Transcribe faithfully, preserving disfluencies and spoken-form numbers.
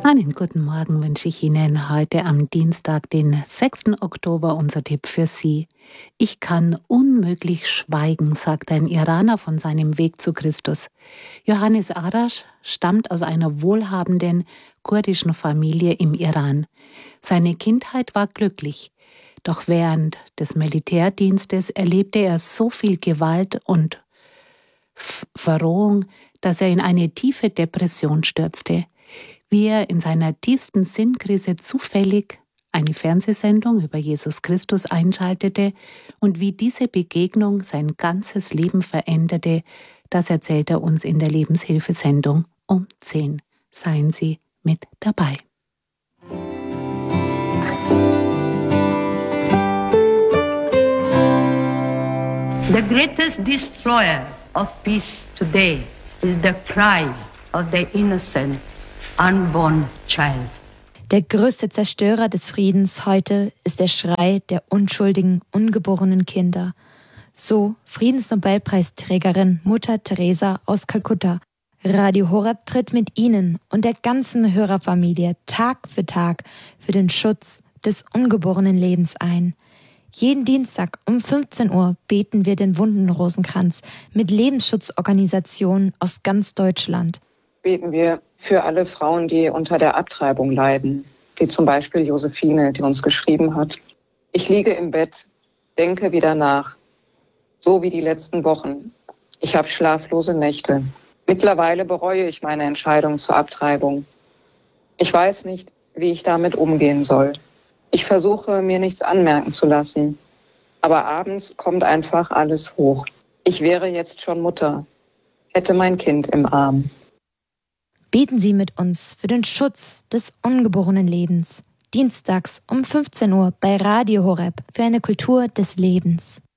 Einen guten Morgen wünsche ich Ihnen heute am Dienstag, den sechsten Oktober, unser Tipp für Sie. Ich kann unmöglich schweigen, sagt ein Iraner von seinem Weg zu Christus. Johannes Arash stammt aus einer wohlhabenden kurdischen Familie im Iran. Seine Kindheit war glücklich. Doch während des Militärdienstes erlebte er so viel Gewalt und Verrohung, dass er in eine tiefe Depression stürzte. Wie er in seiner tiefsten Sinnkrise zufällig eine Fernsehsendung über Jesus Christus einschaltete und wie diese Begegnung sein ganzes Leben veränderte, das erzählt er uns in der Lebenshilfesendung um zehn. Seien Sie mit dabei. The greatest destroyer of peace today is the cry of the innocent unborn child. Der größte Zerstörer des Friedens heute ist der Schrei der unschuldigen, ungeborenen Kinder. So Friedensnobelpreisträgerin Mutter Teresa aus Kalkutta. Radio Horeb tritt mit Ihnen und der ganzen Hörerfamilie Tag für Tag für den Schutz des ungeborenen Lebens ein. Jeden Dienstag um fünfzehn Uhr beten wir den Wundenrosenkranz mit Lebensschutzorganisationen aus ganz Deutschland. Beten wir für alle Frauen, die unter der Abtreibung leiden, wie zum Beispiel Josephine, die uns geschrieben hat: Ich liege im Bett, denke wieder nach, so wie die letzten Wochen. Ich habe schlaflose Nächte. Mittlerweile bereue ich meine Entscheidung zur Abtreibung. Ich weiß nicht, wie ich damit umgehen soll. Ich versuche, mir nichts anmerken zu lassen, aber abends kommt einfach alles hoch. Ich wäre jetzt schon Mutter, hätte mein Kind im Arm. Beten Sie mit uns für den Schutz des ungeborenen Lebens. Dienstags um fünfzehn Uhr bei Radio Horeb für eine Kultur des Lebens.